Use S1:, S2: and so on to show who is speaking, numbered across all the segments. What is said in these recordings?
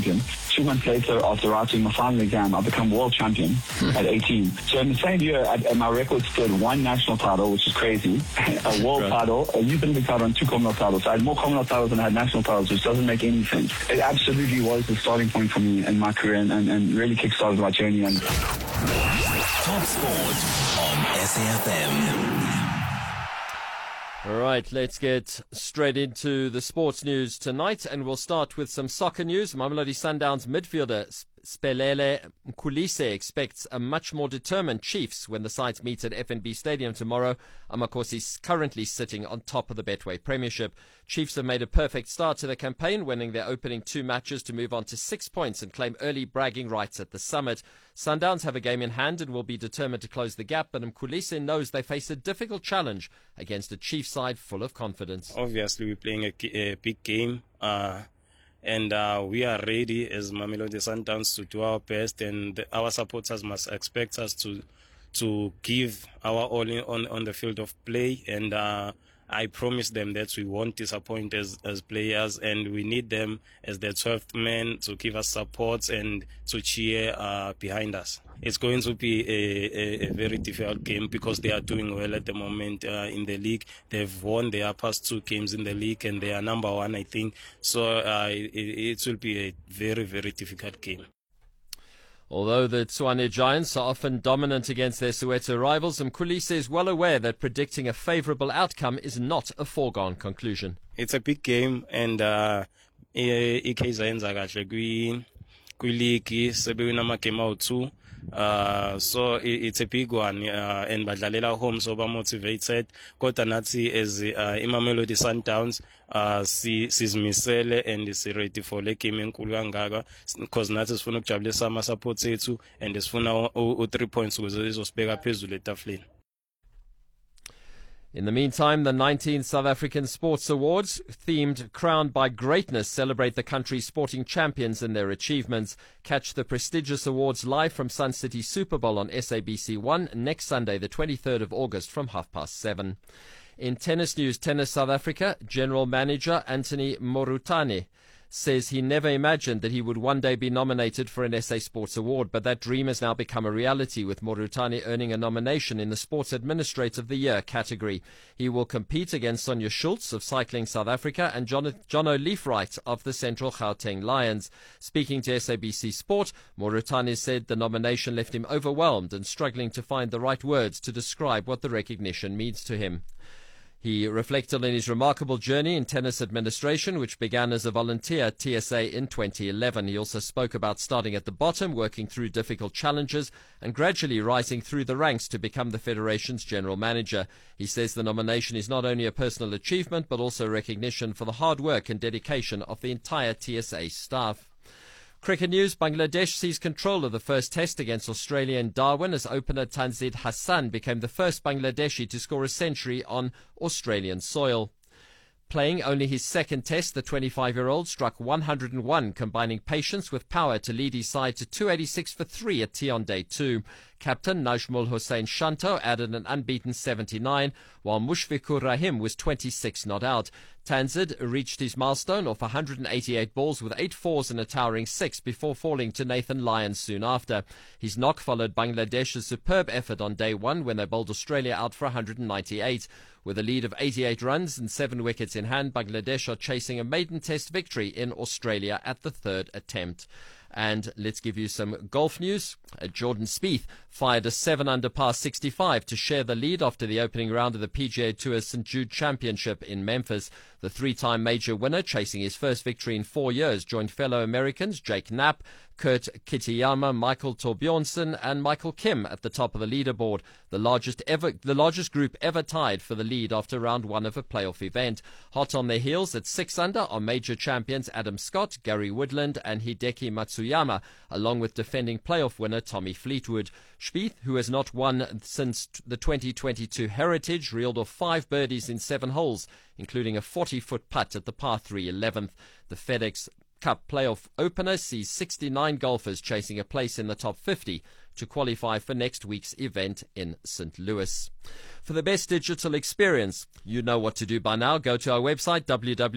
S1: champion. 2 months later, after writing my final exam, I become world champion at 18. So in the same year, my record stood 1 national title, which is crazy, a world title, a Youth Olympic title, and 2 Commonwealth titles. So I had more Commonwealth titles than I had national titles, which doesn't make any sense. It absolutely was the starting point for me in my career and really kick-started my journey. And
S2: Top Sport on SAFM.
S3: All right, let's get straight into the sports news tonight, and we'll start with some soccer news. Mamelodi Sundowns midfielder Spelele Mkhulise expects a much more determined Chiefs when the sides meet at FNB Stadium tomorrow. Amakosi is currently sitting on top of the Betway Premiership. Chiefs have made a perfect start to the campaign, winning their opening 2 matches to move on to 6 points and claim early bragging rights at the summit. Sundowns have a game in hand and will be determined to close the gap, but Mkhulise knows they face a difficult challenge against a Chiefs side full of confidence.
S4: Obviously, we're playing a big game. And we are ready as Mamelodi Sundowns to do our best, and our supporters must expect us to give our all on the field of play. And I promise them that we won't disappoint as players, and we need them as the 12th man to give us support and to cheer behind us. It's going to be a very difficult game because they are doing well at the moment in the league. They've won their past 2 games in the league and they are number 1, I think. So it will be a very, very difficult game.
S3: Although the Tshwane Giants are often dominant against their Soweto rivals, Mkhulise is well aware that predicting a favourable outcome is not a foregone conclusion.
S4: It's a big game, and iKaizer kahle kwi-league sebewina amagame awu-2. So it's a big one, and badlalela home, so ba motivated. Kodwa nathi as iMamelodi Sundowns sizimisele and si ready for le game enkulu kangaka, because nathi sifuna ukujabulisa ama support ethu and sifuna u3 points ukuze izosibeka phezulu etafuleni.
S3: In the meantime, the 19th South African Sports Awards, themed Crowned by Greatness, celebrate the country's sporting champions and their achievements. Catch the prestigious awards live from Sun City Super Bowl on SABC1 next Sunday, the 23rd of August from 7:30. In tennis news, Tennis South Africa, General Manager Anthony Morutane says he never imagined that he would one day be nominated for an SA Sports Award, but that dream has now become a reality, with Morutane earning a nomination in the Sports Administrator of the Year category. He will compete against Sonia Schultz of Cycling South Africa and Jono Leafright of the Central Gauteng Lions. Speaking to SABC Sport, Morutane said the nomination left him overwhelmed and struggling to find the right words to describe what the recognition means to him. He reflected on his remarkable journey in tennis administration, which began as a volunteer at TSA in 2011. He also spoke about starting at the bottom, working through difficult challenges, and gradually rising through the ranks to become the Federation's general manager. He says the nomination is not only a personal achievement, but also recognition for the hard work and dedication of the entire TSA staff. Cricket news, Bangladesh seized control of the first test against Australia in Darwin as opener Tanzid Hassan became the first Bangladeshi to score a century on Australian soil. Playing only his second test, the 25-year-old struck 101, combining patience with power to lead his side to 286 for 3 at tea on day 2. Captain Najmul Hossain Shanto added an unbeaten 79, while Mushfiqur Rahim was 26 not out. Tanzid reached his milestone off 188 balls with 8 fours and a towering 6 before falling to Nathan Lyon soon after. His knock followed Bangladesh's superb effort on day 1 when they bowled Australia out for 198. With a lead of 88 runs and 7 wickets in hand, Bangladesh are chasing a maiden test victory in Australia at the 3rd attempt. And let's give you some golf news. Jordan Spieth fired a 7-under par 65 to share the lead after the opening round of the PGA Tour St. Jude Championship in Memphis. The 3-time major winner, chasing his first victory in 4 years, joined fellow Americans Jake Knapp, Kurt Kitayama, Michael Torbjornsson and Michael Kim at the top of the leaderboard, the largest group ever tied for the lead after round 1 of a playoff event. Hot on their heels at 6 under are major champions Adam Scott, Gary Woodland and Hideki Matsuyama, along with defending playoff winner Tommy Fleetwood. Spieth, who has not won since the 2022 Heritage, reeled off 5 birdies in 7 holes, including a 40-foot putt at the par 3 11th. The FedEx Cup playoff opener sees 69 golfers chasing a place in the top 50 to qualify for next week's event in St. Louis. For the best digital experience, you know what to do by now. Go to our website,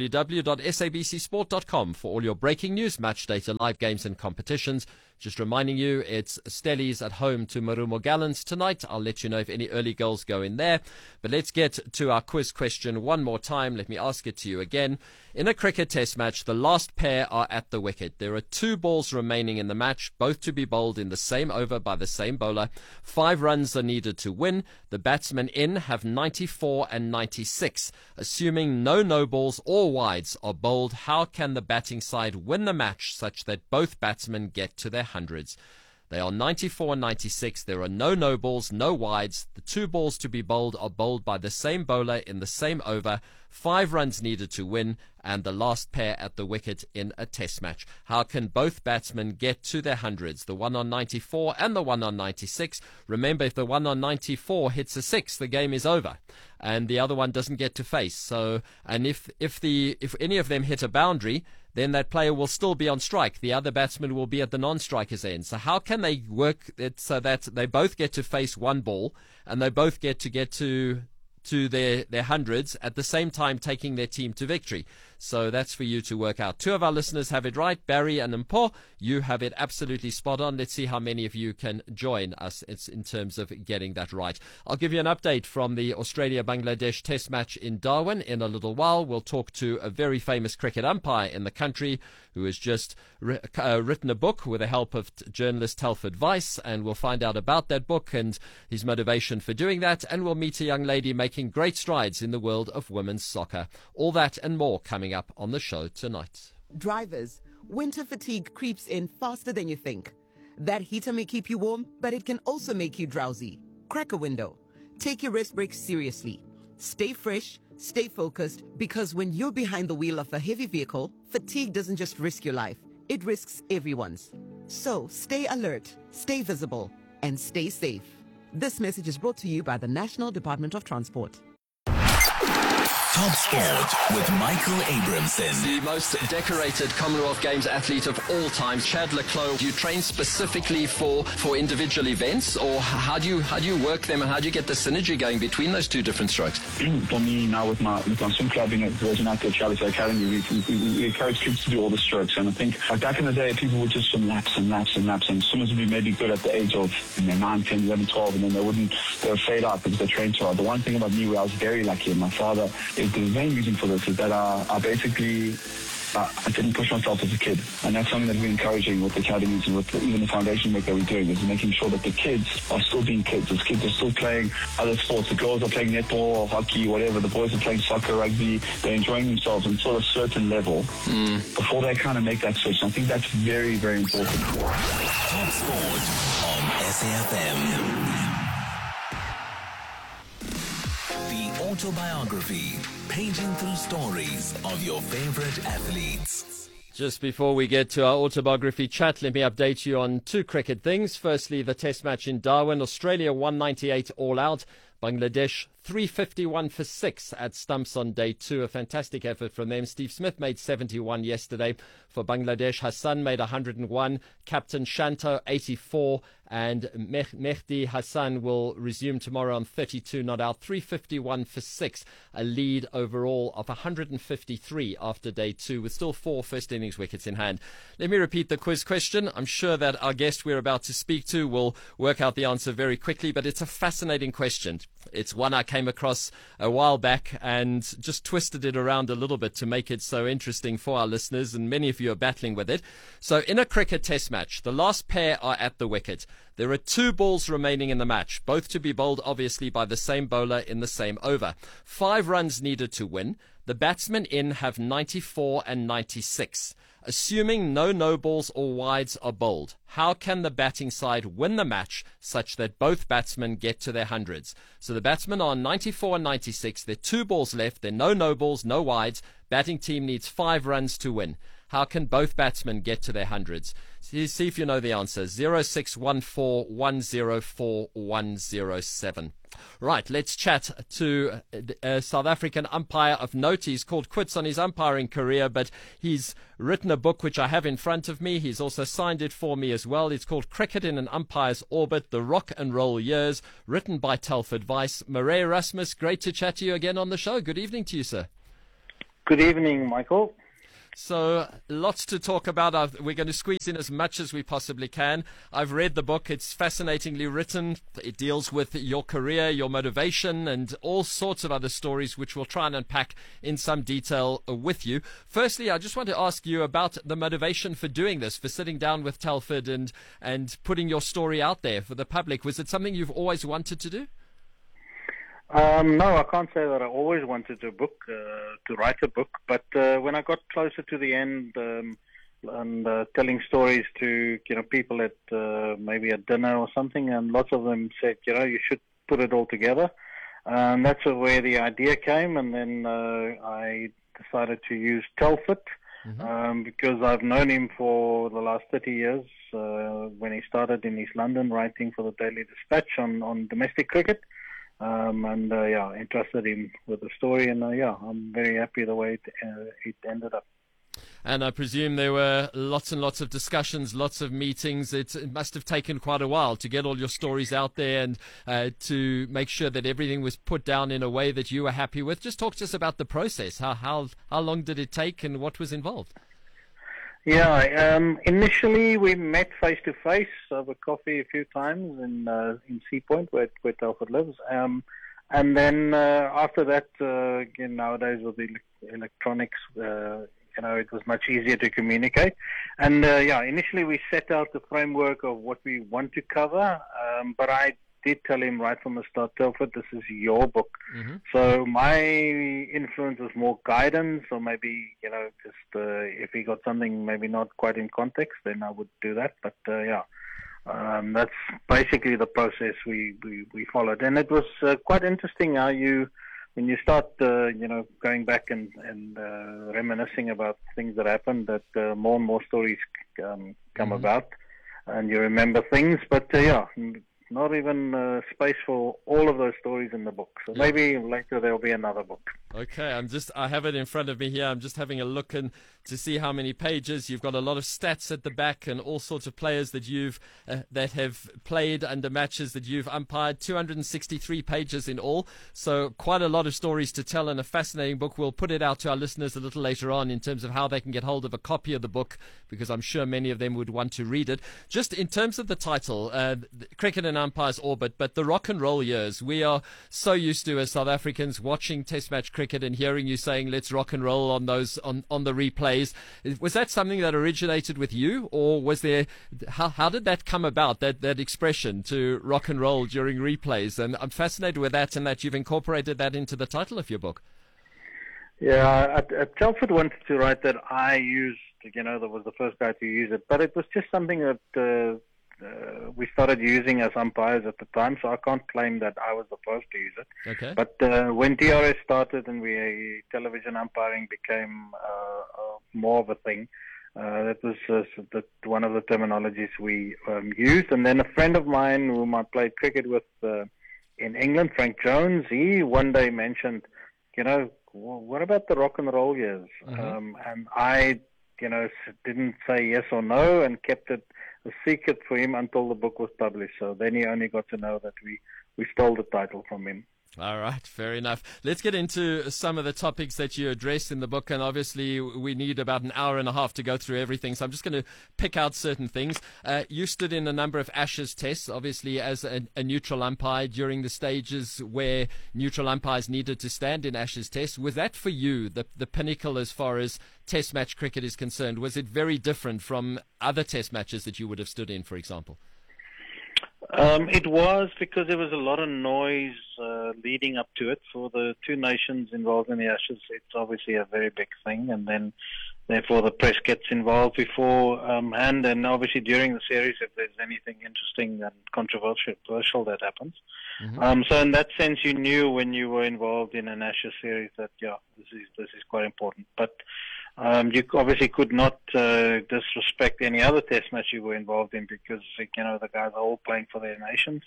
S3: www.sabcsport.com, for all your breaking news, match data, live games and competitions. Just reminding you, it's Stellies at home to Marumo Gallants tonight. I'll let you know if any early goals go in there. But let's get to our quiz question one more time. Let me ask it to you again. In a cricket test match, the last pair are at the wicket. There are 2 balls remaining in the match, both to be bowled in the same over by the same bowler. 5 runs are needed to win. The batsmen in have 94 and 96. Assuming no no-balls or wides are bowled, how can the batting side win the match such that both batsmen get to their hundreds? They are 94 and 96. There are no no-balls, no wides. The 2 balls to be bowled are bowled by the same bowler in the same over. 5 runs needed to win, and the last pair at the wicket in a test match. How can both batsmen get to their hundreds? The one on 94 and the one on 96. Remember, if the one on 94 hits a 6, the game is over, and the other one doesn't get to face. So, and if any of them hit a boundary, then that player will still be on strike. The other batsman will be at the non-striker's end. So how can they work it so that they both get to face one ball and they both get to their hundreds at the same time, taking their team to victory? So that's for you to work out. 2 of our listeners have it right, Barry and Mpho. You have it absolutely spot on. Let's see how many of you can join us. It's in terms of getting that right. I'll give you an update from the Australia-Bangladesh test match in Darwin in a little while. We'll talk to a very famous cricket umpire in the country who has just written a book with the help of journalist Telford Weiss, and we'll find out about that book and his motivation for doing that, and we'll meet a young lady making great strides in the world of women's soccer. All that and more coming up on the show tonight.
S5: Drivers, winter fatigue creeps in faster than you think. That heater may keep you warm, but it can also make you drowsy. Crack a window. Take your rest breaks seriously. Stay fresh, stay focused, because when you're behind the wheel of a heavy vehicle, fatigue doesn't just risk your life, it risks everyone's. So stay alert, stay visible, and stay safe. This message is brought to you by the National Department of Transport.
S2: Top Sport with Michael Abramson.
S3: The most decorated Commonwealth Games athlete of all time, Chad le Clos. Do you train specifically for individual events, or how do you work them, and how do you get the synergy going between those 2 different strokes?
S1: For me now with my swim club at Virgin Active Charlie Academy, we encourage kids to do all the strokes. And I think back in the day, people would just swim laps and laps and laps, and swimmers would be maybe good at the age of 9, 10, 11, 12, and then they would fade out because they trained too hard. The one thing about me where I was very lucky, and my father is the main reason for this, is that I basically I didn't push myself as a kid, and that's something that we're encouraging with the academies and with even the foundation work that we're doing, is making sure that the kids are still being kids. Those kids are still playing other sports. The girls are playing netball or hockey, whatever. The boys are playing soccer, rugby. They're enjoying themselves until a certain level before they kind of make that switch. And I think that's very, very important.
S2: Top Sport on SAFM. Autobiography, paging through stories of your favorite athletes.
S3: Just before we get to our autobiography chat, let me update you on 2 cricket things. Firstly, the test match in Darwin. Australia 198 all out. Bangladesh 351 for 6 at stumps on day 2. A fantastic effort from them. Steve Smith made 71 yesterday. For Bangladesh, Hassan made 101. Captain Shanto 84. And Mehdi Hassan will resume tomorrow on 32 not out. 351 for 6. A lead overall of 153 after day 2, with still 4 first innings wickets in hand. Let me repeat the quiz question. I'm sure that our guest we're about to speak to will work out the answer very quickly, but it's a fascinating question. It's one I came across a while back and just twisted it around a little bit to make it so interesting for our listeners, and many of you are battling with it. So in a cricket test match, the last pair are at the wicket. There are 2 balls remaining in the match, both to be bowled obviously by the same bowler in the same over. 5 runs needed to win. The batsmen in have 94 and 96. Assuming no no-balls or wides are bowled, how can the batting side win the match such that both batsmen get to their hundreds? So the batsmen are on 94 and 96. There are 2 balls left. There are no no-balls, no wides. Batting team needs 5 runs to win. How can both batsmen get to their hundreds? See if you know the answer. 0614 104 107. Right, let's chat to a South African umpire of note. He's called quits on his umpiring career, but he's written a book which I have in front of me. He's also signed it for me as well. It's called Cricket in an Umpire's Orbit, The Rock and Roll Years, written by Telford Weiss. Murray Erasmus, great to chat to you again on the show. Good evening to you, sir.
S6: Good evening, Michael.
S3: So, lots to talk about. We're going to squeeze in as much as we possibly can. I've read the book. It's fascinatingly written. It deals with your career, your motivation, and all sorts of other stories, which we'll try and unpack in some detail with you. Firstly, I just want to ask you about the motivation for doing this, for sitting down with Telford and putting your story out there for the public. Was it something you've always wanted to do?
S6: No, I can't say that I always wanted to write a book, but when I got closer to the end and telling stories to people at maybe at dinner or something, and lots of them said, you should put it all together, and that's where the idea came. And then I decided to use Telford because I've known him for the last 30 years. When he started in East London writing for the Daily Dispatch on domestic cricket. Entrusted him with the story, and I'm very happy the way it ended up.
S3: And I presume there were lots and lots of discussions, lots of meetings. It must have taken quite a while to get all your stories out there and to make sure that everything was put down in a way that you were happy with. Just talk to us about the process. How long did it take, and what was involved?
S6: Yeah, initially we met face to face over coffee a few times in Sea Point, where Telford lives, and then after that, nowadays with the electronics, it was much easier to communicate. And initially we set out the framework of what we want to cover, but I did tell him right from the start, Telford, this is your book. So my influence was more guidance, or maybe, just if he got something maybe not quite in context, then I would do that. But that's basically the process we followed. And it was quite interesting how when you start, going back and reminiscing about things that happened, that more and more stories come about, and you remember things. But not even space for all of those stories in the book. So maybe later there'll be another book.
S3: Okay, I have it in front of me here. I'm just having a look to see how many pages. You've got a lot of stats at the back and all sorts of players that that have played under matches that you've umpired. 263 pages in all. So quite a lot of stories to tell, and a fascinating book. We'll put it out to our listeners a little later on in terms of how they can get hold of a copy of the book, because I'm sure many of them would want to read it. Just in terms of the title, Cricket in Umpire's Orbit, but the rock and roll years. We are so used to, as South Africans, watching Test match cricket and hearing you saying let's rock and roll on those on the replays. Was that something that originated with you, or was there how did that come about, that expression to rock and roll during replays? And I'm fascinated with that, and that you've incorporated that into the title of your book.
S6: Yeah, Telford wanted to write that I used, that was the first guy to use it, but it was just something that we started using as umpires at the time, so I can't claim that I was the first to use it.
S3: Okay.
S6: But when TRS started and television umpiring became more of a thing, that was one of the terminologies we used. And then a friend of mine whom I played cricket with in England, Frank Jones, he one day mentioned, what about the rock and roll years? And I, didn't say yes or no, and kept it a secret for him until the book was published. So then he only got to know that we stole the title from him.
S3: All right, fair enough. Let's get into some of the topics that you address in the book, and obviously we need about an hour and a half to go through everything, so I'm just going to pick out certain things. You stood in a number of Ashes tests, obviously as a neutral umpire during the stages where neutral umpires needed to stand in Ashes tests. Was that for you the pinnacle as far as Test match cricket is concerned? Was it very different from other Test matches that you would have stood in, for example?
S6: It was, because there was a lot of noise leading up to it. For the two nations involved in the Ashes, it's obviously a very big thing, and then therefore the press gets involved beforehand, and obviously during the series if there's anything interesting and controversial that happens. So in that sense, you knew when you were involved in an Ashes series that this is quite important. But you obviously could not disrespect any other Test match you were involved in, because the guys are all playing for their nations,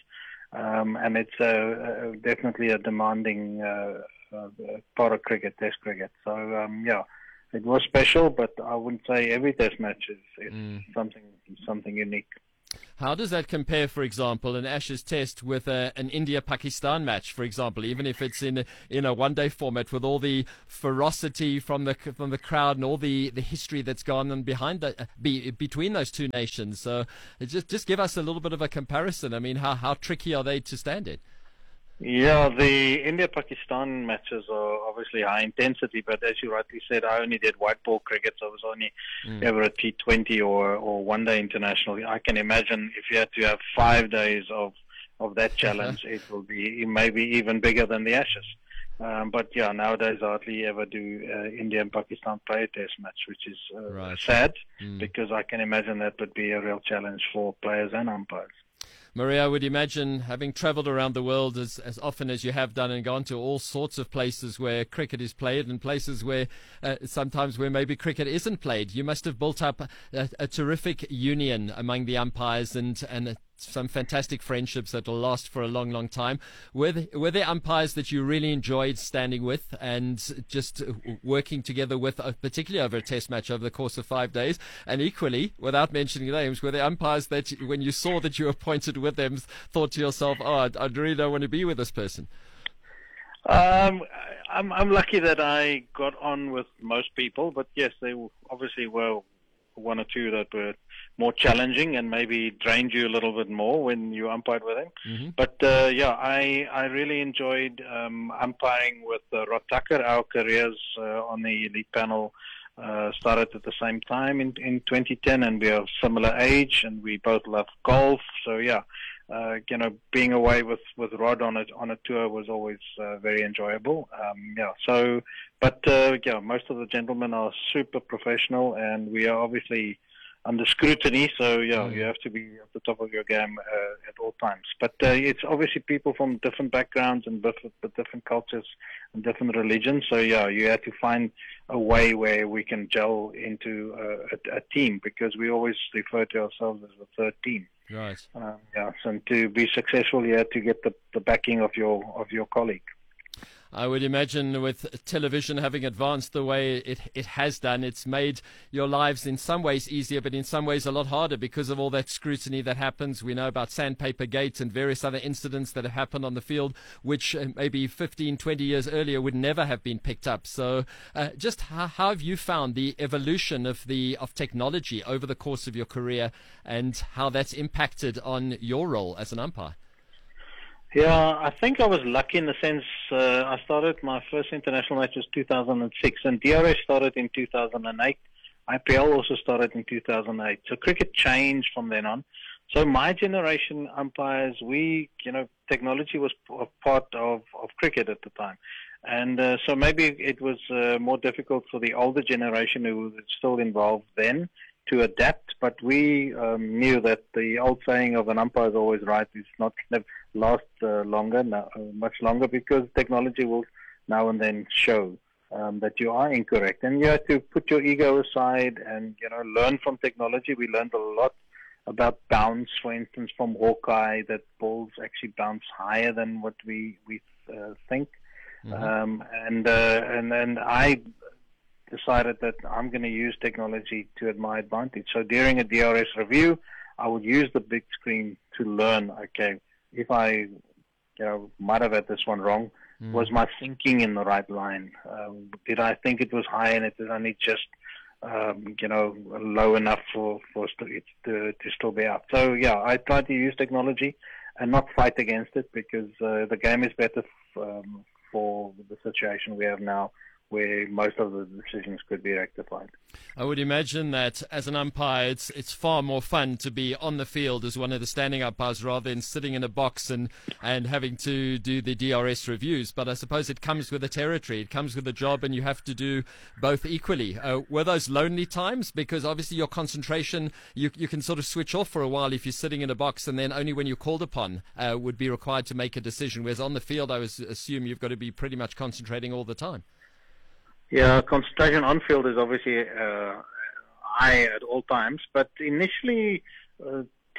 S6: and it's definitely a demanding part of cricket, Test cricket. So it was special, but I wouldn't say every Test match is something unique.
S3: How does that compare, for example, an Ashes Test with an India-Pakistan match, for example, even if it's in a one-day format, with all the ferocity from the crowd and all the history that's gone on between those two nations? So just give us a little bit of a comparison. I mean, how tricky are they to stand in?
S6: Yeah, the India-Pakistan matches are obviously high intensity, but as you rightly said, I only did white ball cricket, so I was only ever a T20 or one-day international. I can imagine if you had to have 5 days of that challenge, it will be maybe even bigger than the Ashes. But yeah, nowadays I hardly ever do India and Pakistan play a Test match, which is sad, because I can imagine that would be a real challenge for players and umpires.
S3: Maria, I would imagine, having travelled around the world as often as you have done and gone to all sorts of places where cricket is played and places where sometimes where maybe cricket isn't played, you must have built up a terrific union among the umpires and some fantastic friendships that will last for a long, long time. Were there umpires that you really enjoyed standing with and just working together with, particularly over a Test match over the course of 5 days? And equally, without mentioning names, were there umpires that when you saw that you were appointed with them, thought to yourself, oh, I really don't want to be with this person?
S6: I'm lucky that I got on with most people, but yes, there obviously were one or two that were more challenging and maybe drained you a little bit more when you umpired with them. But I really enjoyed umpiring with Rod Tucker. Our careers on the elite panel started at the same time in 2010, and we are similar age, and we both love golf. So being away with Rod on a tour was always very enjoyable. Most of the gentlemen are super professional, and we are obviously under scrutiny. So you have to be at the top of your game at all times. But it's obviously people from different backgrounds and different cultures and different religions. So you have to find a way where we can gel into a team, because we always refer to ourselves as the third team.
S3: Right.
S6: So to be successful, you have to get the backing of your colleague.
S3: I would imagine with television having advanced the way it has done, it's made your lives in some ways easier, but in some ways a lot harder because of all that scrutiny that happens. We know about Sandpaper Gate and various other incidents that have happened on the field, which maybe 15, 20 years earlier would never have been picked up. So just how have you found the evolution of technology over the course of your career and how that's impacted on your role as an umpire?
S6: Yeah, I think I was lucky in the sense I started my first international match was 2006, and DRS started in 2008. IPL also started in 2008. So cricket changed from then on. So my generation umpires, technology was a part of cricket at the time. And so maybe it was more difficult for the older generation who was still involved then to adapt, but we knew that the old saying of an umpire is always right is not going to last much longer, because technology will now and then show that you are incorrect, and you have to put your ego aside and learn from technology. We learned a lot about bounce, for instance, from Hawkeye, that balls actually bounce higher than what we think, and then I decided that I'm going to use technology to my advantage. So during a DRS review, I would use the big screen to learn, okay, if I might have had this one wrong, was my thinking in the right line? Did I think it was high and it was only just low enough for it to still be out? So I try to use technology and not fight against it, because the game is better for the situation we have now, where most of the decisions could be rectified.
S3: I would imagine that as an umpire, it's far more fun to be on the field as one of the standing umpires rather than sitting in a box and having to do the DRS reviews. But I suppose it comes with the territory. It comes with the job, and you have to do both equally. Were those lonely times? Because obviously your concentration, you can sort of switch off for a while if you're sitting in a box, and then only when you're called upon would be required to make a decision. Whereas on the field, I would assume you've got to be pretty much concentrating all the time.
S6: Yeah, concentration on field is obviously high at all times. But initially,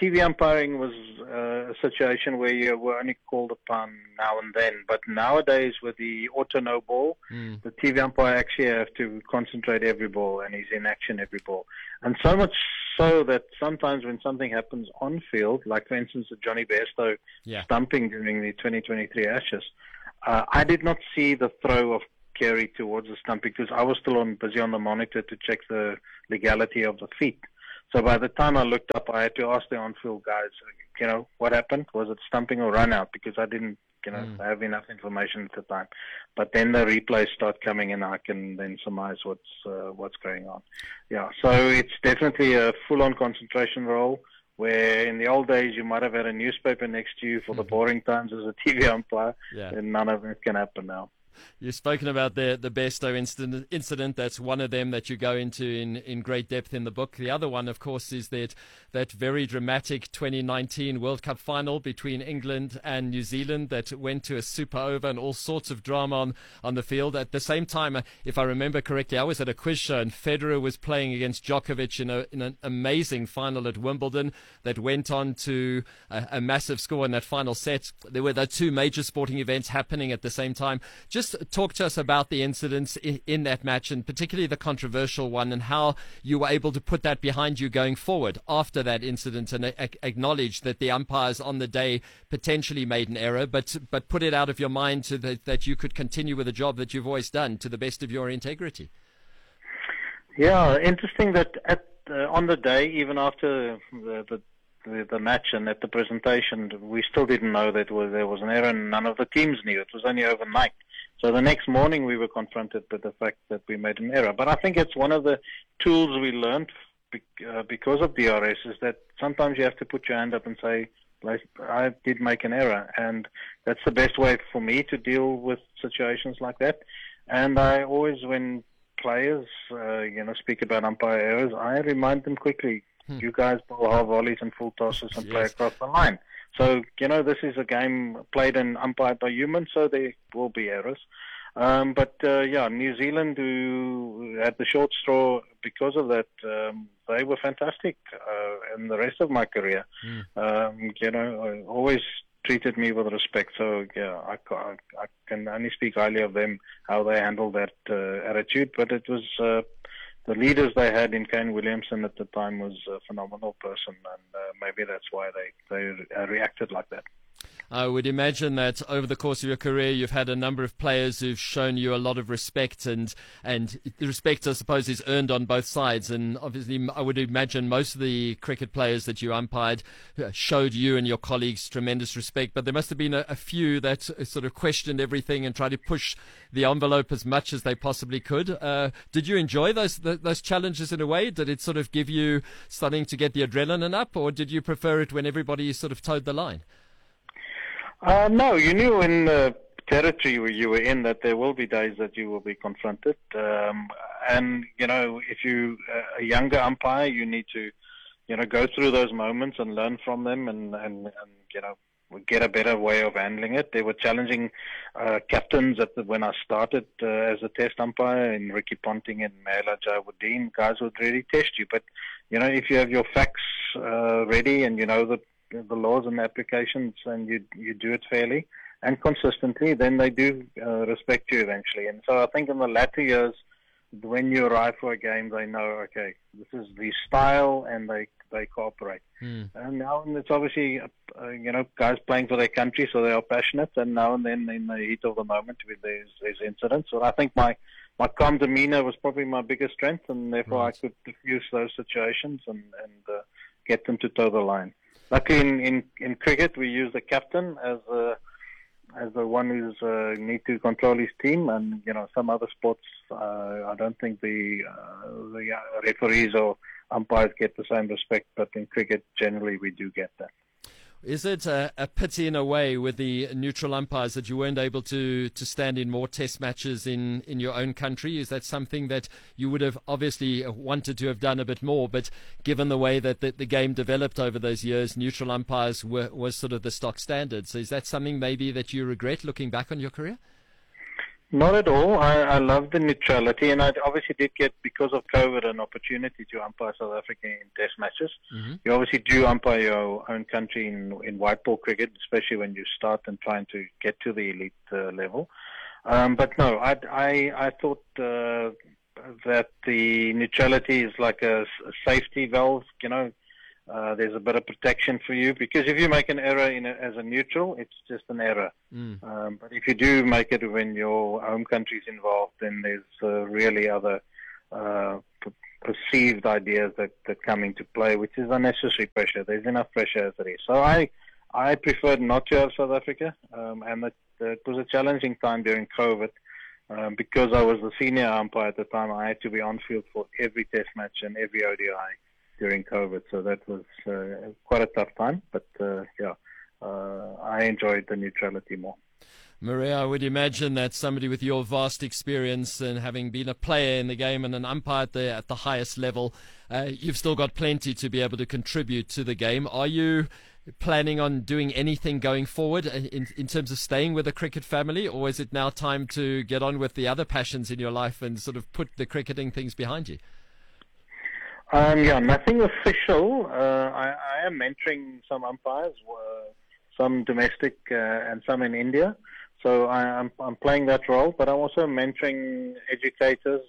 S6: TV umpiring was a situation where you were only called upon now and then. But nowadays, with the auto no ball, the TV umpire actually have to concentrate every ball, and he's in action every ball. And so much so that sometimes when something happens on field, like for instance the Johnny Bairstow stumping during the 2023 Ashes, I did not see the throw of Carey towards the stump because I was still busy on the monitor to check the legality of the feet. So by the time I looked up, I had to ask the on-field guys, what happened? Was it stumping or run out? Because I didn't, have enough information at the time. But then the replays start coming in, I can then surmise what's going on. Yeah, so it's definitely a full-on concentration role, where in the old days you might have had a newspaper next to you for the boring times as a TV umpire, and none of it can happen now.
S3: You've spoken about the Bairstow incident. That's one of them that you go into in great depth in the book. The other one, of course, is that very dramatic 2019 World Cup final between England and New Zealand that went to a super over and all sorts of drama on the field. At the same time, if I remember correctly, I was at a quiz show and Federer was playing against Djokovic in an amazing final at Wimbledon that went on to a massive score in that final set. There were the two major sporting events happening at the same time. Just talk to us about the incidents in that match, and particularly the controversial one, and how you were able to put that behind you going forward after that incident, and acknowledge that the umpires on the day potentially made an error, but put it out of your mind so that you could continue with the job that you've always done to the best of your integrity.
S6: Yeah, interesting that on the day, even after the match and at the presentation, we still didn't know that there was an error, and none of the teams knew. It was only overnight. So the next morning we were confronted with the fact that we made an error. But I think it's one of the tools we learned because of DRS is that sometimes you have to put your hand up and say, I did make an error. And that's the best way for me to deal with situations like that. And I always, when players speak about umpire errors, I remind them quickly, you guys bowl half volleys and full tosses and play across the line. So, this is a game played and umpired by humans, so there will be errors. But New Zealand, who had the short straw because of that, they were fantastic in the rest of my career. Always treated me with respect. So, I can only speak highly of them, how they handled that attitude. But it was the leaders they had in Kane Williamson at the time was a phenomenal person, and maybe that's why they reacted like that.
S3: I would imagine that over the course of your career, you've had a number of players who've shown you a lot of respect, and the respect, I suppose, is earned on both sides. And obviously, I would imagine most of the cricket players that you umpired showed you and your colleagues tremendous respect. But there must have been a few that sort of questioned everything and tried to push the envelope as much as they possibly could. Did you enjoy those challenges in a way? Did it sort of give you something to get the adrenaline up, or did you prefer it when everybody sort of towed the line?
S6: No, you knew in the territory where you were in that there will be days that you will be confronted. And, if you a younger umpire, you need to, go through those moments and learn from them and get a better way of handling it. There were challenging captains when I started as a test umpire, in Ricky Ponting and Mahela Jawuddin. Guys would really test you. But, if you have your facts ready and you know the laws and applications, and you do it fairly and consistently, then they do respect you eventually. And so I think in the latter years, when you arrive for a game, they know, okay, this is the style, and they cooperate. And now it's obviously, guys playing for their country, so they are passionate, and now and then in the heat of the moment, there's incidents. So I think my calm demeanor was probably my biggest strength, and therefore I could diffuse those situations and get them to toe the line. Luckily, in cricket, we use the captain as the one who's need to control his team, and some other sports, I don't think the referees or umpires get the same respect, but in cricket, generally, we do get that.
S3: Is it a pity in a way with the neutral umpires that you weren't able to stand in more test matches in your own country? Is that something that you would have obviously wanted to have done a bit more, but given the way that the game developed over those years, neutral umpires was sort of the stock standard. So is that something maybe that you regret looking back on your career?
S6: Not at all. I love the neutrality, and I obviously did get, because of COVID, an opportunity to umpire South Africa in test matches. Mm-hmm. You obviously do umpire your own country in white ball cricket, especially when you start and trying to get to the elite level. But no, I thought that the neutrality is like a safety valve, you know. There's a bit of protection for you, because if you make an error as a neutral, it's just an error. But if you do make it when your home country is involved, then there's really other perceived ideas that come into play, which is unnecessary pressure. There's enough pressure as it is. So I preferred not to have South Africa, and it was a challenging time during COVID. Because I was the senior umpire at the time, I had to be on field for every test match and every ODI during COVID, so that was quite a tough time, but I enjoyed the neutrality more.
S3: Maria, I would imagine that somebody with your vast experience and having been a player in the game and an umpire at the highest level, you've still got plenty to be able to contribute to the game. Are you planning on doing anything going forward in terms of staying with the cricket family, or is it now time to get on with the other passions in your life and sort of put the cricketing things behind you?
S6: Nothing official. I am mentoring some umpires, some domestic and some in India. So I'm playing that role, but I'm also mentoring educators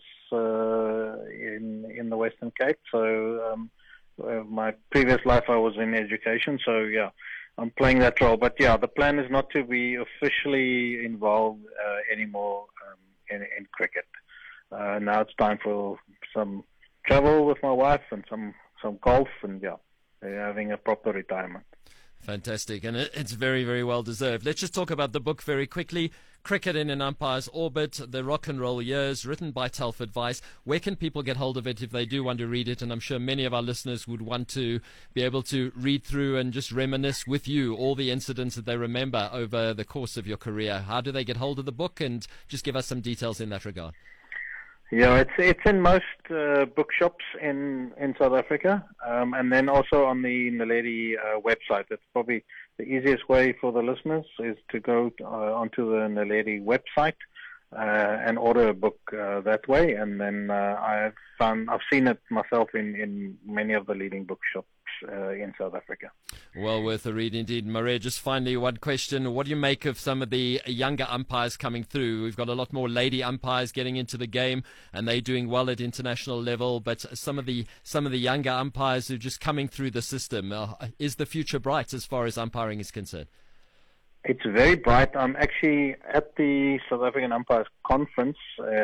S6: in the Western Cape. So my previous life I was in education. So I'm playing that role. But the plan is not to be officially involved anymore in cricket. Now it's time for some travel with my wife and some golf, and having a proper retirement.
S3: Fantastic, and it's very, very well deserved. Let's just talk about the book very quickly. Cricket in an Umpire's Orbit, The Rock and Roll Years, written by Telford Weiss. Where can people get hold of it if they do want to read it? And I'm sure many of our listeners would want to be able to read through and just reminisce with you all the incidents that they remember over the course of your career. How do they get hold of the book? And just give us some details in that regard.
S6: Yeah, it's in most bookshops in South Africa, and then also on the Naledi website. That's probably the easiest way for the listeners, is to go onto the Naledi website and order a book that way. And then I've seen it myself in many of the leading bookshops in South Africa.
S3: Well worth a read indeed. Maria, just finally one question. What do you make of some of the younger umpires coming through? We've got a lot more lady umpires getting into the game, and they're doing well at international level, but some of the younger umpires who are just coming through the system, is the future bright as far as umpiring is concerned?
S6: It's very bright. I'm actually at the South African Umpires Conference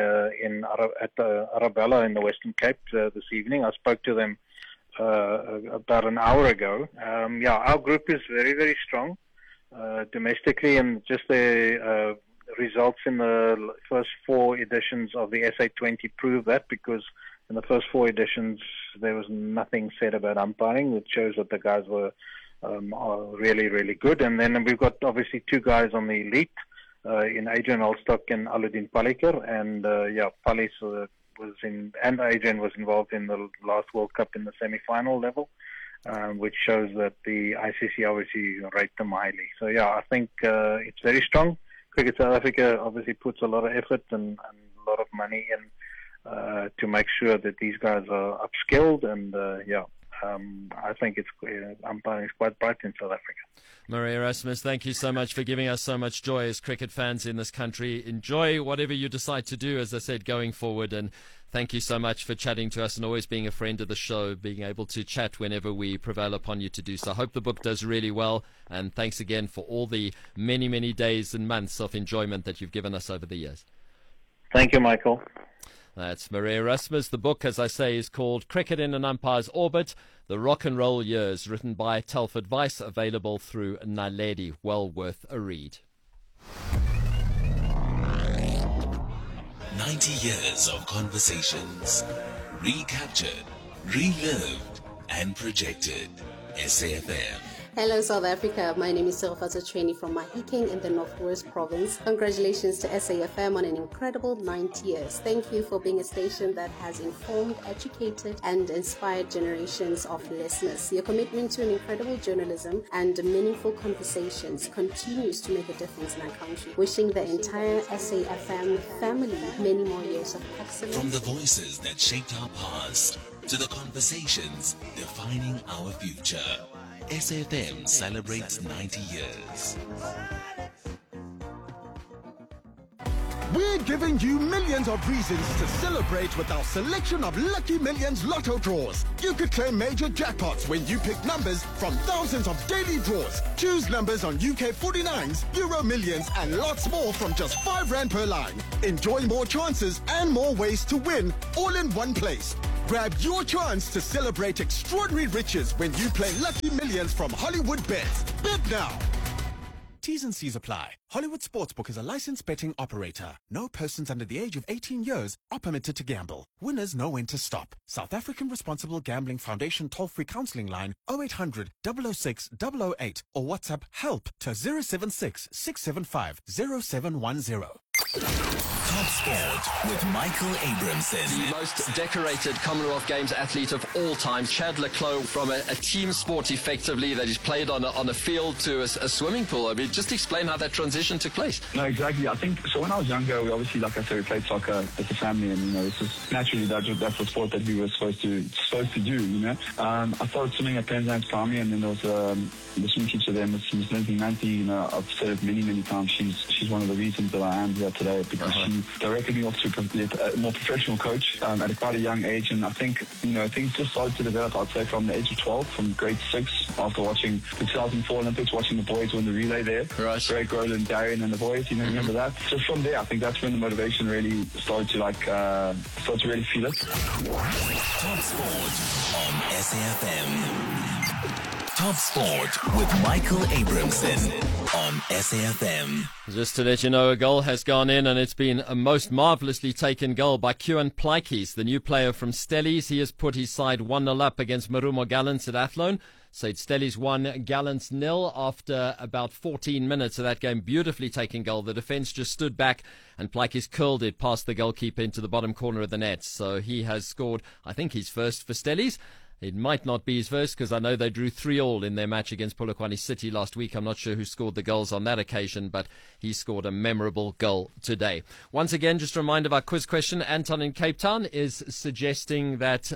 S6: at Arabella in the Western Cape this evening. I spoke to them about an hour ago. Our group is very, very strong domestically, and just the results in the first 4 editions of the SA20 prove that, because in the first 4 editions there was nothing said about umpiring, which shows that the guys were are really, really good. And then we've got obviously 2 guys on the elite in Adrian Olstock and Aludin Palikar, and Palis and Adrian was involved in the last World Cup in the semi-final level, which shows that the ICC obviously rate them highly. So I think it's very strong. Cricket South Africa obviously puts a lot of effort and a lot of money in to make sure that these guys are upskilled, and I think umpiring is quite bright in South Africa.
S3: Maria Erasmus, thank you so much for giving us so much joy as cricket fans in this country. Enjoy whatever you decide to do, as I said, going forward, and thank you so much for chatting to us and always being a friend of the show, being able to chat whenever we prevail upon you to do so. I hope the book does really well, and thanks again for all the many, many days and months of enjoyment that you've given us over the years.
S6: Thank you, Michael.
S3: That's Maria Erasmus. The book, as I say, is called Cricket in an Umpire's Orbit, The Rock and Roll Years, written by Telford Weiss, available through Naledi. Well worth a read.
S2: 90 years of conversations, recaptured, relived, and projected. SAFM.
S7: Hello South Africa, my name is Sirfatsa Trainee from Mahikeng in the Northwest Province. Congratulations to SAFM on an incredible 90 years. Thank you for being a station that has informed, educated and inspired generations of listeners. Your commitment to an incredible journalism and meaningful conversations continues to make a difference in our country. Wishing the entire SAFM family many more years of excellence.
S2: From the voices that shaped our past to the conversations defining our future, SAFM celebrates 90 years.
S8: We're giving you millions of reasons to celebrate with our selection of Lucky Millions Lotto draws. You could claim major jackpots when you pick numbers from thousands of daily draws. Choose numbers on UK 49s, Euro Millions and lots more from just R5 per line. Enjoy more chances and more ways to win all in one place. Grab your chance to celebrate extraordinary riches when you play Lucky Millions from Hollywood Bets. Bet now. T's and C's apply. Hollywood Sportsbook is a licensed betting operator. No persons under the age of 18 years are permitted to gamble. Winners know when to stop. South African Responsible Gambling Foundation toll-free counseling line 0800 006 008 or WhatsApp help to 076 675 0710.
S2: Top Sport with Michael Abramson.
S3: The most decorated Commonwealth Games athlete of all time, Chad le Clos, from a team sport effectively that he's played on a field to a swimming pool. I mean, just explain how that transition took place.
S1: No, exactly. I think, so when I was younger, we obviously, like I said, we played soccer as a family, and, this is naturally, that's the sport that we were supposed to do, I started swimming at Penzance Primary, and then there was the swim teacher there, Miss Lindsay Nancy, I've said it many times, she's one of the reasons that I am here today, because she directed me off to a more professional coach at quite a young age, and I think, things just started to develop, I'd say, from the age of 12, from grade 6, after watching the 2004 Olympics, watching the boys win the relay there. Right. Greg Roland, Darian and the boys, remember that? Just from there, I think that's when the motivation really started to really feel it.
S2: Top Sport on SAFM. Top Sport with Michael Abramson on SAFM.
S3: Just to let you know, a goal has gone in, and it's been a most marvellously taken goal by Kieran Plaatjes, the new player from Stellies. He has put his side 1-0 up against Marumo Gallants at Athlone. So it's Stellies 1, Gallants 0 after about 14 minutes of that game. Beautifully taken goal. The defence just stood back and Plaatjes curled it past the goalkeeper into the bottom corner of the net. So he has scored, I think, his first for Stellies. It might not be his first, because I know they drew 3-3 in their match against Polokwane City last week. I'm not sure who scored the goals on that occasion, but he scored a memorable goal today. Once again, just a reminder of our quiz question. Anton in Cape Town is suggesting that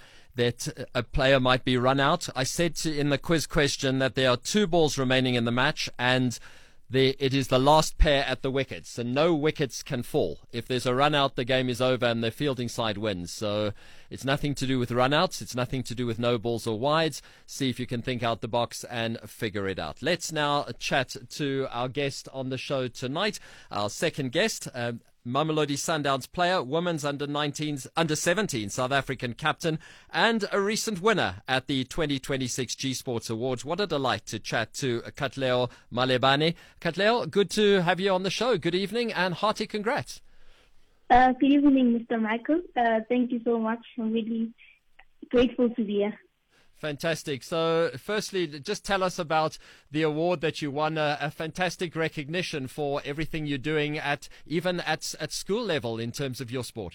S3: a player might be run out. I said in the quiz question that there are 2 balls remaining in the match, and it is the last pair at the wickets, so no wickets can fall. If there's a run out, the game is over and the fielding side wins. So it's nothing to do with run outs, it's nothing to do with no balls or wides. See if you can think out the box and figure it out. Let's now chat to our guest on the show tonight, our second guest, Mamelodi Sundowns player, women's under 17 South African captain, and a recent winner at the 2026 G Sports Awards. What a delight to chat to Katlego Malebane. Katlego, good to have you on the show. Good evening and hearty congrats.
S9: Good evening, Mr. Michael. Thank you so much. I'm really grateful to be here.
S3: Fantastic. So firstly, just tell us about the award that you won, a fantastic recognition for everything you're doing even at school level in terms of your sport.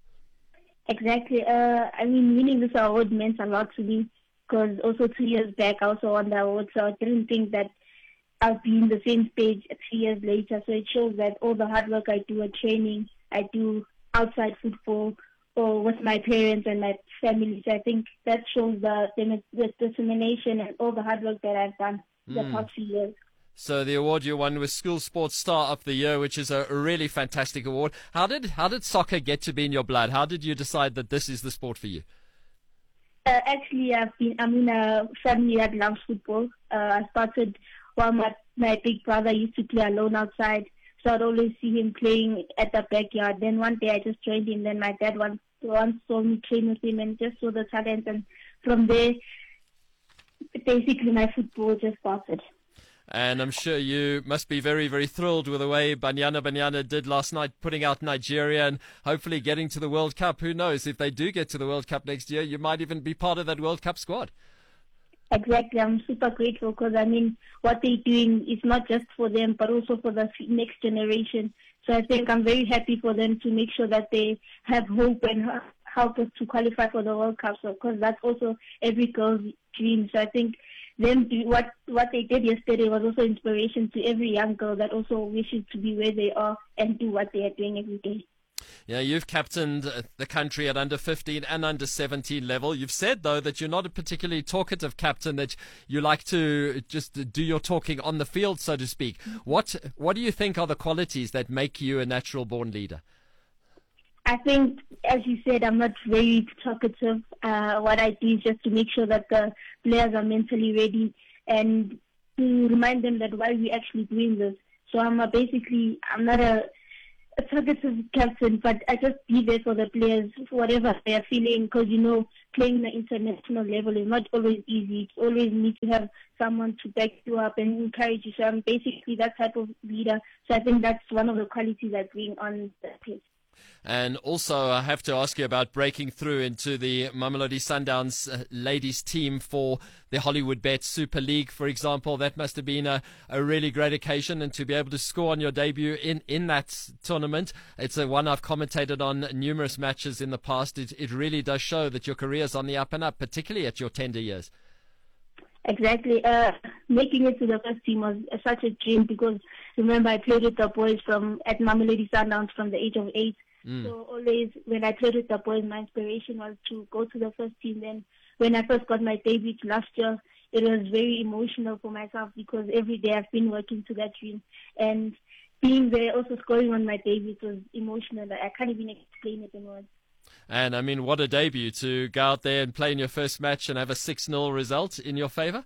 S9: Exactly. Winning this award meant a lot to me, because also 2 years back I also won the award, so I didn't think that I'd be in the same stage 3 years later. So it shows that all the hard work I do at training, I do outside football, or with my parents and my family. So I think that shows the determination and all the hard work that I've done the past few years.
S3: So the award you won was School Sports Star of the Year, which is a really fantastic award. How did soccer get to be in your blood? How did you decide that this is the sport for you?
S9: Actually, I'm in a family that loves football. I started while my big brother used to play alone outside. So I'd always see him playing at the backyard. Then one day I just joined him. Then my dad once saw me train with him and just saw the talent. And from there, basically my football just started.
S3: And I'm sure you must be very, very thrilled with the way Banyana did last night, putting out Nigeria and hopefully getting to the World Cup. Who knows? If they do get to the World Cup next year, you might even be part of that World Cup squad.
S9: Exactly. I'm super grateful because, I mean, what they're doing is not just for them, but also for the next generation. So I think I'm very happy for them to make sure that they have hope and help us to qualify for the World Cup. So, because that's also every girl's dream. So I think what they did yesterday was also inspiration to every young girl that also wishes to be where they are and do what they are doing every day.
S3: Yeah, you've captained the country at under 15 and under 17 level. You've said, though, that you're not a particularly talkative captain, that you like to just do your talking on the field, so to speak. What do you think are the qualities that make you a natural-born leader?
S9: I think, as you said, I'm not very talkative. What I do is just to make sure that the players are mentally ready and to remind them that why we're actually doing this. So I'm not a talkative captain, but I just be there for the players, whatever they are feeling, because, playing the international level is not always easy. You always need to have someone to back you up and encourage you. So I'm basically that type of leader. So I think that's one of the qualities I bring on the pitch.
S3: And also, I have to ask you about breaking through into the Mamelodi Sundowns ladies team for the Hollywoodbets Super League, for example. That must have been a really great occasion, and to be able to score on your debut in that tournament. It's one I've commentated on numerous matches in the past. It really does show that your career's on the up and up, particularly at your tender years.
S9: Exactly. Making it to the first team was such a dream because, remember, I played with the boys at Mamelodi Sundowns from the age of 8. So always when I played with the boys, my inspiration was to go to the first team. Then when I first got my debut last year, it was very emotional for myself because every day I've been working to that dream. And being there, also scoring on my debut was emotional. I can't even explain it in words.
S3: And, I mean, what a debut to go out there and play in your first match and have a 6-0 result in your favour.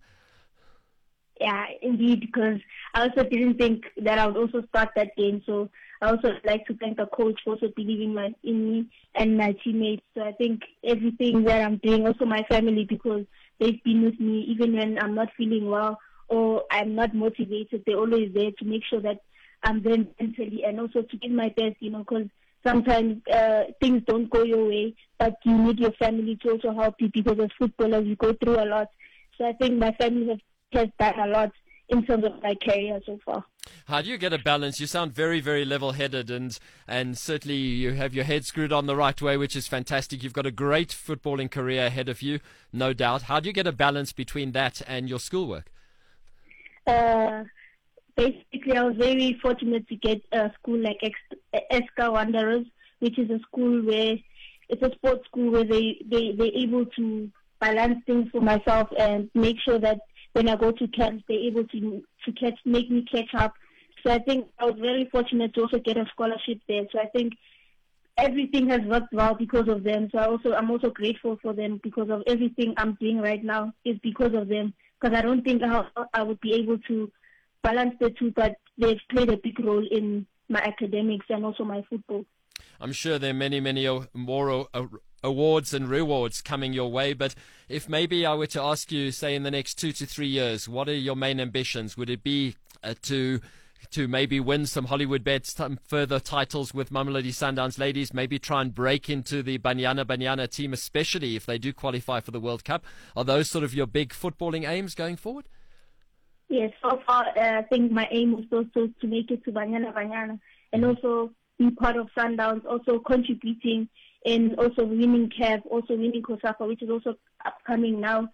S9: Yeah, indeed, because I also didn't think that I would also start that game. So I also like to thank the coach for also believing in me and my teammates. So I think everything that I'm doing, also my family, because they've been with me even when I'm not feeling well or I'm not motivated. They're always there to make sure that I'm there mentally and also to give my best, because sometimes things don't go your way, but you need your family to also help you because as footballers, you go through a lot. So I think my family has done a lot in terms of my career so far.
S3: How do you get a balance? You sound very, very level-headed and certainly you have your head screwed on the right way, which is fantastic. You've got a great footballing career ahead of you, no doubt. How do you get a balance between that and your schoolwork?
S9: Basically, I was very fortunate to get a school like Eska Wanderers, which is a school where it's a sports school where they're able to balance things for myself and make sure that when I go to camps, they're able to make me catch up. So I think I was very fortunate to also get a scholarship there. So I think everything has worked well because of them. So I'm also grateful for them because of everything I'm doing right now is because of them. Because I don't think I would be able to balance the two, but they've played a big role in my academics and also my football.
S3: I'm sure there are many, many more awards and rewards coming your way, but if maybe I were to ask you, say, in the next 2 to 3 years, what are your main ambitions? Would it be to maybe win some Hollywoodbets, some further titles with Mamelodi Sundowns ladies, maybe try and break into the Banyana team, especially if they do qualify for the World Cup? Are those sort of your big footballing aims going forward?
S9: Yes, so far I think my aim was also to make it to Banyana and also be part of Sundowns, also contributing and also winning CAF, also winning COSAFA, which is also upcoming now.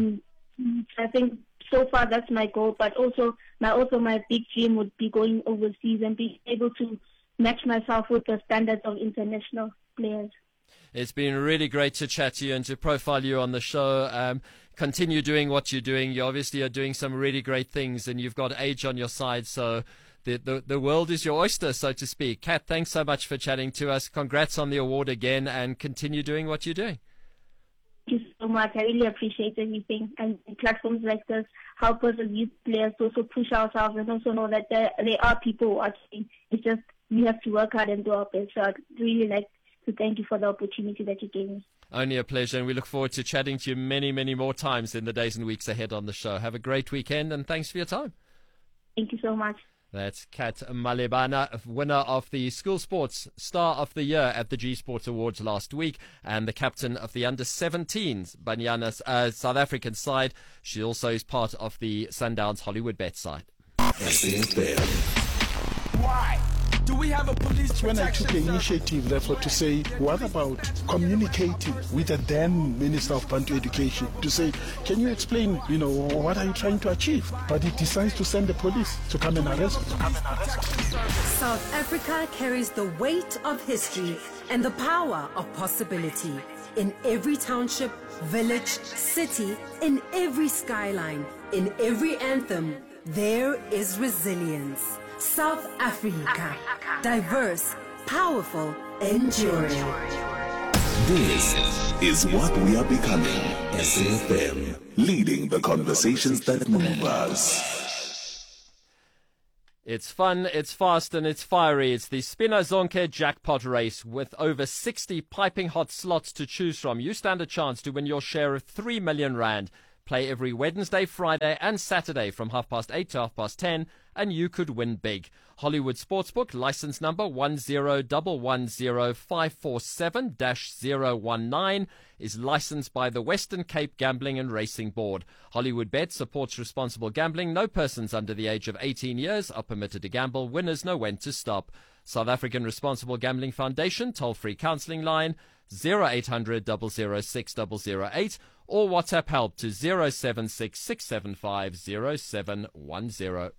S9: I think so far that's my goal, but also my big dream would be going overseas and being able to match myself with the standards of international players.
S3: It's been really great to chat to you and to profile you on the show. Continue doing what you're doing. You obviously are doing some really great things and you've got age on your side, so the world is your oyster, so to speak. Kat, thanks so much for chatting to us. Congrats on the award again and continue doing what you're doing.
S9: Thank you so much. I really appreciate everything. And platforms like this help us as youth players to also push ourselves and also know that there are people watching. It's just we have to work hard and do our best. So I'd really like to thank you for the opportunity that you gave me.
S3: Only a pleasure, and we look forward to chatting to you many, many more times in the days and weeks ahead on the show. Have a great weekend, and thanks for your time.
S9: Thank you so much.
S3: That's Kat Malebana, winner of the School Sports Star of the Year at the G Sports Awards last week, and the captain of the under-17s Banyana's South African side. She also is part of the Sundowns Hollywood Bet side.
S8: Why do we have a police protection? When I took the initiative, therefore, to say, what about communicating with the then Minister of Bantu Education to say, can you explain, what are you trying to achieve? But he decides to send the police to come and arrest me.
S10: South Africa carries the weight of history and the power of possibility. In every township, village, city, in every skyline, in every anthem, there is resilience. South Africa, diverse, powerful, enduring.
S2: This is what we are becoming. SAFM, leading the conversations that move us.
S3: It's fun, it's fast, and it's fiery. It's the Spina Zonke jackpot race with over 60 piping hot slots to choose from. You stand a chance to win your share of 3 million rand. Play every Wednesday, Friday, and Saturday from 8:30 to 10:30, and you could win big. Hollywood Sportsbook, license number 1011547-019, is licensed by the Western Cape Gambling and Racing Board. Hollywood Bet supports responsible gambling. No persons under the age of 18 years are permitted to gamble. Winners know when to stop. South African Responsible Gambling Foundation, toll-free counselling line 0800 006 008, or WhatsApp help to 076 675 0710.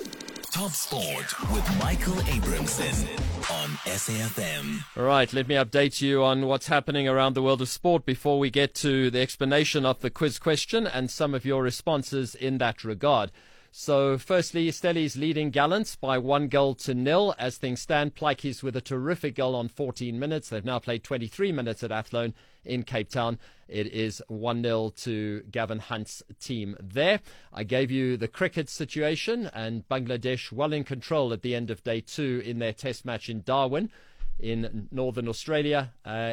S2: Top Sport with Michael Abramson on SAFM.
S3: All right, let me update you on what's happening around the world of sport before we get to the explanation of the quiz question and some of your responses in that regard. So, firstly, Stelli's leading Gallants by 1-0 as things stand. Plaatjies with a terrific goal on 14 minutes. They've now played 23 minutes at Athlone in Cape Town. It is 1-0 to Gavin Hunt's team there. I gave you the cricket situation, and Bangladesh well in control at the end of day 2 in their test match in Darwin in Northern Australia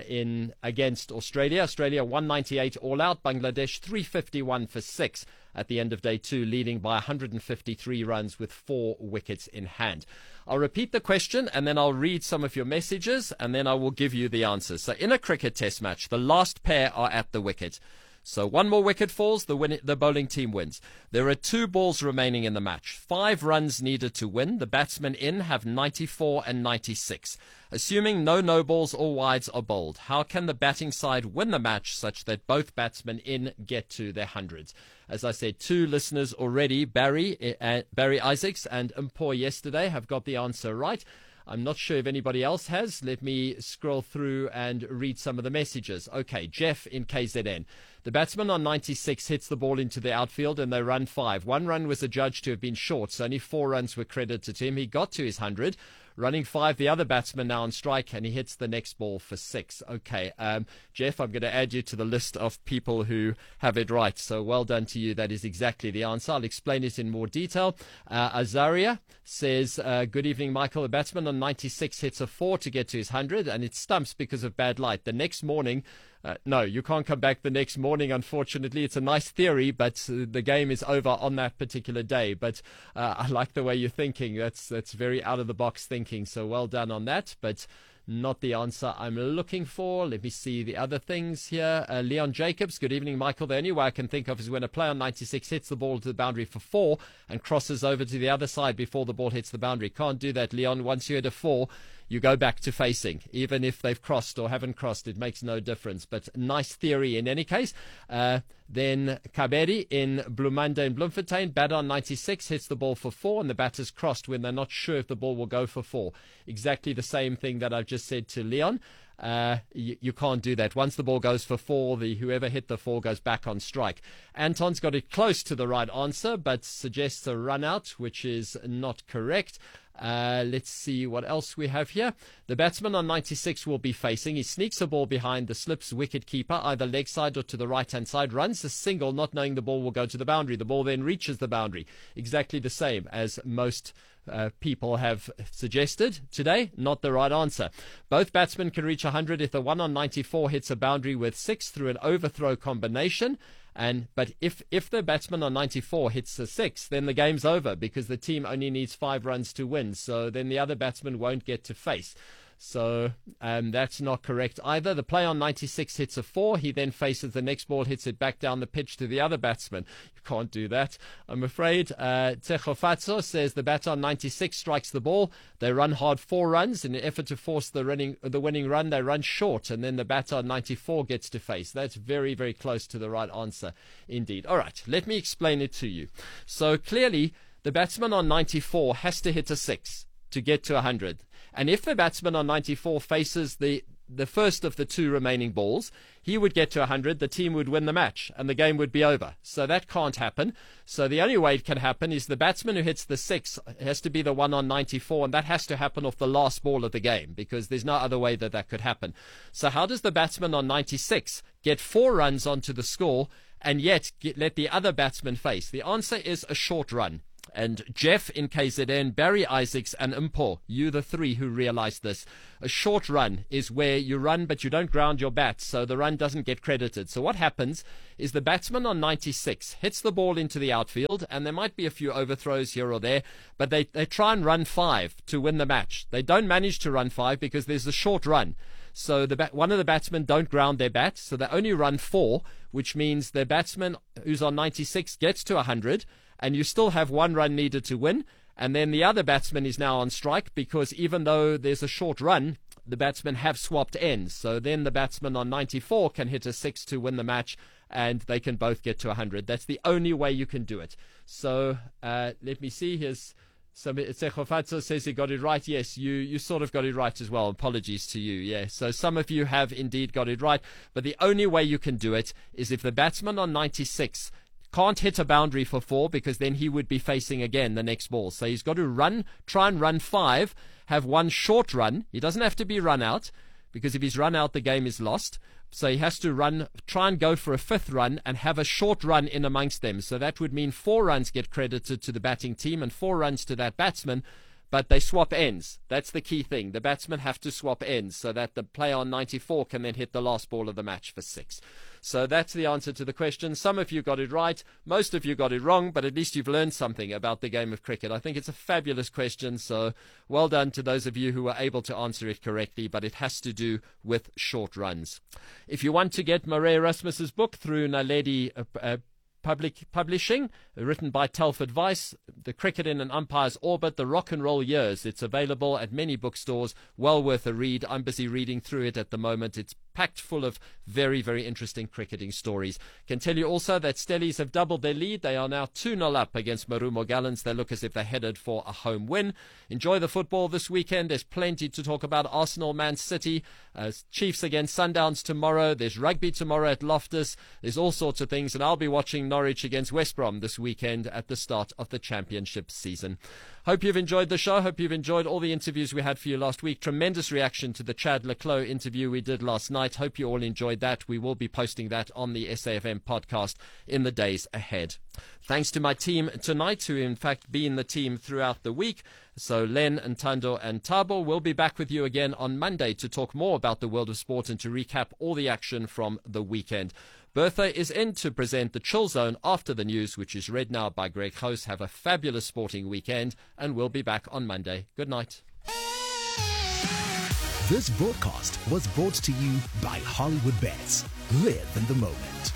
S3: against Australia. Australia 198 all out, Bangladesh 351 for 6 at the end of day 2, leading by 153 runs with 4 wickets in hand. I'll repeat the question and then I'll read some of your messages and then I will give you the answers. So in a cricket test match, the last pair are at the wicket. So one more wicket falls, the bowling team wins. There are 2 balls remaining in the match. 5 runs needed to win. The batsmen in have 94 and 96. Assuming no balls or wides are bowled, how can the batting side win the match such that both batsmen in get to their hundreds? As I said, 2 listeners already, Barry Isaacs and Mpo yesterday, have got the answer right. I'm not sure if anybody else has. Let me scroll through and read some of the messages. Okay, Jeff in KZN. The batsman on 96 hits the ball into the outfield and they run 5. 1 run was adjudged to have been short, so only 4 runs were credited to him. He got to his 100. Running 5, the other batsman now on strike, and he hits the next ball for 6. Okay, Jeff, I'm going to add you to the list of people who have it right. So well done to you. That is exactly the answer. I'll explain it in more detail. Azaria says, good evening, Michael. The batsman on 96 hits a 4 to get to his 100, and it stumps because of bad light. The next morning, no, you can't come back the next morning, unfortunately. It's a nice theory, but the game is over on that particular day. But I like the way you're thinking. That's very out-of-the-box thinking, so well done on that. But not the answer I'm looking for. Let me see the other things here. Leon Jacobs, good evening, Michael. The only way I can think of is when a player on 96 hits the ball to the boundary for 4 and crosses over to the other side before the ball hits the boundary. Can't do that, Leon. Once you hit a 4, you go back to facing. Even if they've crossed or haven't crossed, it makes no difference. But nice theory in any case. Then Kaberi in Bloemanda in Bloemfontein, batter on 96, hits the ball for 4, and the batter's crossed when they're not sure if the ball will go for 4. Exactly the same thing that I've just said to Leon. You can't do that. Once the ball goes for 4, whoever hit the 4 goes back on strike. Anton's got it close to the right answer, but suggests a run out, which is not correct. Let's see what else we have here. The batsman on 96 will be facing. He sneaks a ball behind the slips wicket keeper, either leg side or to the right hand side, runs a single, not knowing the ball will go to the boundary. The ball then reaches the boundary. Exactly the same as most people have suggested today. Not the right answer. Both batsmen can reach 100 if the one on 94 hits a boundary with 6 through an overthrow combination. But if the batsman on 94 hits a 6, then the game's over because the team only needs 5 runs to win. So then the other batsman won't get to face. So that's not correct either. The player on 96 hits a 4. He then faces the next ball, hits it back down the pitch to the other batsman. You can't do that, I'm afraid. Tsechofatso says the batter on 96 strikes the ball. They run hard 4 runs. In an effort to force the winning run, they run short, and then the batter on 94 gets to face. That's very, very close to the right answer indeed. All right, let me explain it to you. So clearly, the batsman on 94 has to hit a 6 to get to 100. And if the batsman on 94 faces the first of the 2 remaining balls, he would get to 100, the team would win the match, and the game would be over. So that can't happen. So the only way it can happen is the batsman who hits the 6 has to be the one on 94, and that has to happen off the last ball of the game, because there's no other way that could happen. So how does the batsman on 96 get 4 runs onto the score, and yet let the other batsman face? The answer is a short run. And Jeff in KZN, Barry Isaacs, and Mpo, you the 3 who realized this. A short run is where you run but you don't ground your bat, so the run doesn't get credited. So what happens is the batsman on 96 hits the ball into the outfield, and there might be a few overthrows here or there, but they try and run 5 to win the match. They don't manage to run 5 because there's a short run. So one of the batsmen don't ground their bat, so they only run 4, which means the batsman who's on 96 gets to 100, and you still have 1 run needed to win, and then the other batsman is now on strike because even though there's a short run, the batsmen have swapped ends. So then the batsman on 94 can hit a 6 to win the match, and they can both get to 100. That's the only way you can do it. So let me see. Here's Tsechofatso says he got it right. Yes, you sort of got it right as well. Apologies to you. Yeah, so some of you have indeed got it right, but the only way you can do it is if the batsman on 96 can't hit a boundary for 4, because then he would be facing again the next ball. So he's got to try and run 5, have 1 short run. He doesn't have to be run out, because if he's run out, the game is lost. So he has to try and go for a 5th run and have a short run in amongst them. So that would mean 4 runs get credited to the batting team and 4 runs to that batsman. But they swap ends. That's the key thing. The batsmen have to swap ends so that the player on 94 can then hit the last ball of the match for 6. So that's the answer to the question. Some of you got it right. Most of you got it wrong, but at least you've learned something about the game of cricket. I think it's a fabulous question, so well done to those of you who were able to answer it correctly, but it has to do with short runs. If you want to get Murray Erasmus's book through Naledi Publishing, written by Telford Weiss, The Cricket in an Umpire's Orbit, The Rock and Roll Years. It's available at many bookstores. Well worth a read. I'm busy reading through it at the moment. It's packed full of very, very interesting cricketing stories. Can tell you also that Stellies have doubled their lead. They are now 2-0 up against Marumo Gallants. They look as if they're headed for a home win. Enjoy the football this weekend. There's plenty to talk about. Arsenal, Man City, Chiefs against Sundowns tomorrow. There's rugby tomorrow at Loftus. There's all sorts of things, and I'll be watching Norwich against West Brom this weekend at the start of the championship season. Hope you've enjoyed the show. Hope you've enjoyed all the interviews we had for you last week. Tremendous reaction to the Chad Leclos interview we did last night. Hope you all enjoyed that. We will be posting that on the SAFM podcast in the days ahead. Thanks to my team tonight, who in fact been the team throughout the week. So Len, Ntando and Tabo will be back with you again on Monday to talk more about the world of sport and to recap all the action from the weekend. Bertha is in to present the Chill Zone after the news, which is read now by Greg House. Have a fabulous sporting weekend, and we'll be back on Monday. Good night.
S2: This broadcast was brought to you by Hollywood Bets. Live in the moment.